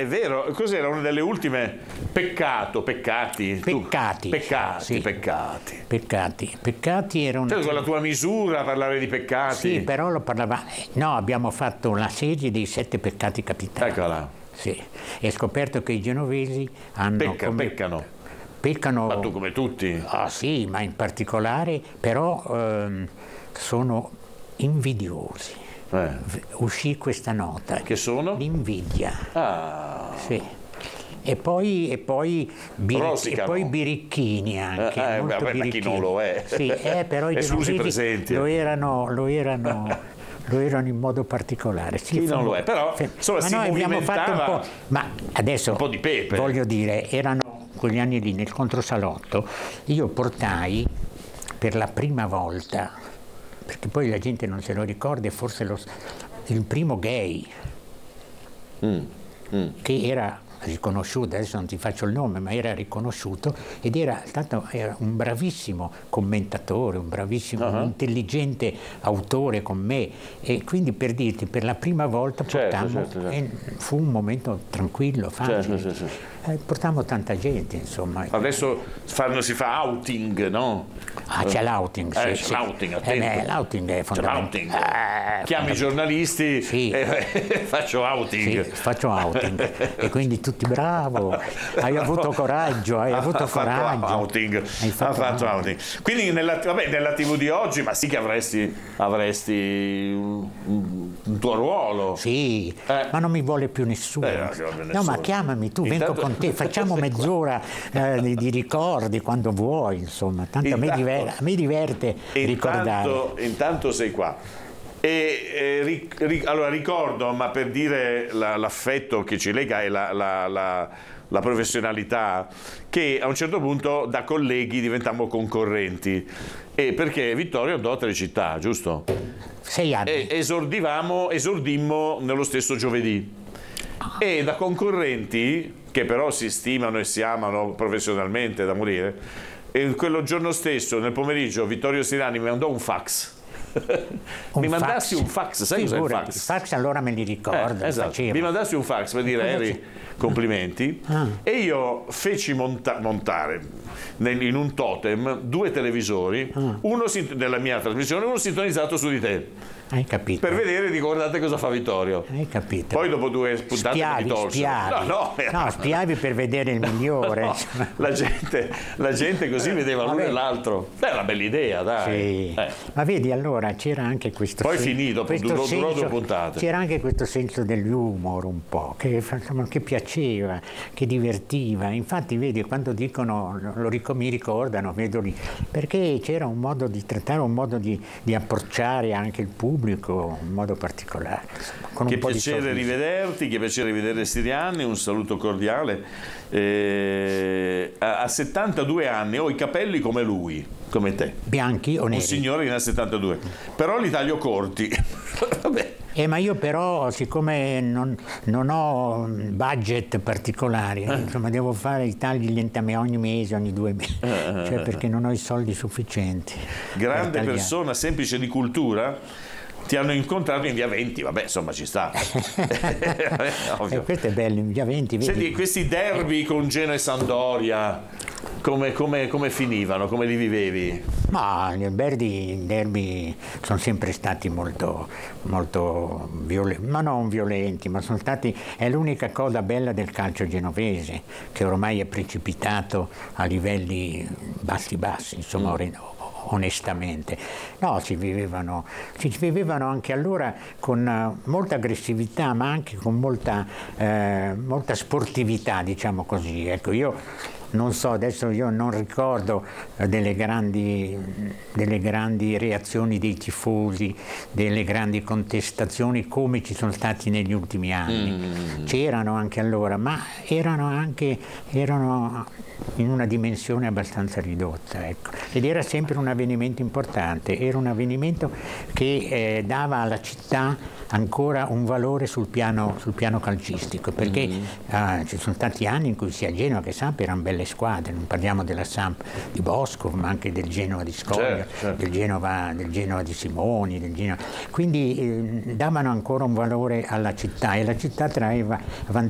è vero, cos'era una delle ultime? Peccati. Sì. Peccati era una... Cioè, con la tua misura parlare di peccati. Sì, però lo parlava... No, abbiamo fatto la serie dei 7 peccati capitali. Eccola. Sì, e scoperto che i genovesi hanno... Peccano... Ma tu come tutti? Ah sì, ma in particolare, però sono invidiosi. Uscì questa nota. Che sono? L'invidia. Ah. Sì. E poi birichini anche. Ma chi non lo è? Sì, però i genovesi lo erano in modo particolare. Sì, chi non lo è? Però insomma, ma si noi abbiamo fatto un po'. Ma adesso un po' di pepe. Voglio dire, erano quegli anni lì nel controsalotto. Io portai per la prima volta, perché poi la gente non se lo ricorda, forse il primo gay che era riconosciuto, adesso non ti faccio il nome, ma era riconosciuto ed era un bravissimo commentatore, un bravissimo intelligente autore con me, e quindi per dirti, per la prima volta portammo, fu un momento tranquillo, facile. Portammo tanta gente, insomma. Adesso si fa outing, no? C'è l'outing, sì. L'outing, l'outing è fondamentale. Chiami i giornalisti e faccio outing. Sì, faccio outing. E quindi tutti bravo, hai avuto coraggio, Ha fatto outing. Quindi nella TV di oggi, ma sì che avresti un tuo ruolo. Sì, ma non mi vuole più nessuno. No, ma chiamami tu, vengo con te, facciamo mezz'ora di ricordi quando vuoi, insomma, tanto a me diverte ricordare. Intanto sei qua. Allora ricordo, ma per dire l'affetto che ci lega e la professionalità, che a un certo punto da colleghi diventammo concorrenti, e perché Vittorio andò a Telecittà, giusto? 6 anni. E esordimmo nello stesso giovedì, e da concorrenti che però si stimano e si amano professionalmente da morire, e quello giorno stesso nel pomeriggio Vittorio Sirani mi mandò un fax. Mi mandassi un fax, sai cos'è il fax? Il fax allora me li ricordo. Esatto. Mi mandassi un fax per dire Harry, complimenti, e io feci montare in un totem 2 televisori, uno nella mia trasmissione, uno sintonizzato su di te. Hai capito? Per vedere, guardate cosa fa Vittorio. Hai capito? Poi dopo 2 puntate mi tolsero. No, spiavi per vedere il migliore. No, la gente così vedeva l'uno e l'altro. Beh, è una bella idea, dai. Sì. Ma vedi, allora c'era anche questo Poi finì, durò 2 puntate. C'era anche questo senso dell'umor un po', che piaceva, che divertiva. Infatti, vedi, quando dicono, mi ricordano, vedo lì, perché c'era un modo di trattare, un modo di approcciare anche il pubblico in modo particolare. Con che un po' piacere rivederti, che piacere rivedere Siriani, un saluto cordiale. A 72 anni ho i capelli come lui, come te. Bianchi o neri? Un signore che ne ha 72, però li taglio corti. Vabbè. Ma io però, siccome non ho budget particolari, insomma, devo fare i tagli lentamente ogni mese, ogni 2 mesi, cioè perché non ho i soldi sufficienti. Grande persona, semplice di cultura. Ti hanno incontrato in via 20, vabbè, insomma, ci sta. Questo è bello, in via 20. Vedi? Senti, questi derby con Genoa e Sampdoria, come finivano? Come li vivevi? Ma i derby sono sempre stati molto violenti, ma non violenti, ma sono stati, è l'unica cosa bella del calcio genovese, che ormai è precipitato a livelli bassi, insomma, onestamente. No, si vivevano anche allora con molta aggressività, ma anche con molta sportività, diciamo così. Ecco, io non so, adesso io non ricordo delle grandi reazioni dei tifosi, delle grandi contestazioni come ci sono stati negli ultimi anni. C'erano anche allora, ma erano in una dimensione abbastanza ridotta, ecco. Ed era sempre un avvenimento importante, era un avvenimento che dava alla città ancora un valore sul piano calcistico, perché ci sono stati anni in cui sia Genoa che Samp erano belle squadre, non parliamo della Samp di Bosco, ma anche del Genoa di Scoglia, certo. del Genoa di Simoni, quindi davano ancora un valore alla città, e la città traeva vantaggio